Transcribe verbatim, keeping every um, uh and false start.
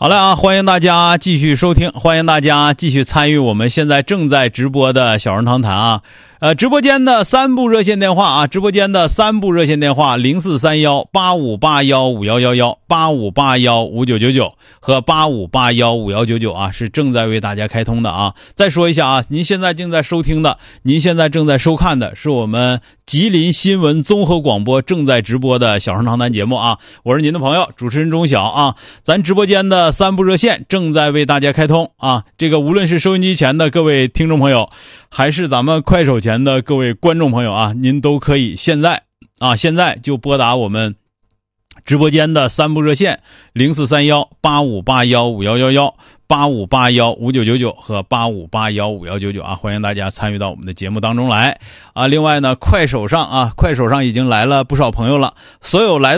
好了啊，欢迎大家继续收听，欢迎大家继续参与我们现在正在直播的小人堂谈啊。呃，直播间的三部热线电话啊，直播间的三部热线电话零四三幺八五八幺五幺幺幺、八五八幺五九九九和八五八幺五幺九九啊，是正在为大家开通的啊。再说一下啊，您现在正在收听的，您现在正在收看的是我们吉林新闻综合广播正在直播的小人堂谈节目啊，我是您的朋友主持人钟晓啊。咱直播间的三部热线正在为大家开通啊，这个无论是收音机前的各位听众朋友，还是咱们快手前的各位观众朋友啊，您都可以现在啊，现在就拨打我们直播间的三部热线零四三幺八五八幺五幺幺幺、八五八幺五九九九和八五八幺五幺九九啊，欢迎大家参与到我们的节目当中来啊。另外呢，快手上啊，快手上已经来了不少朋友了，所有来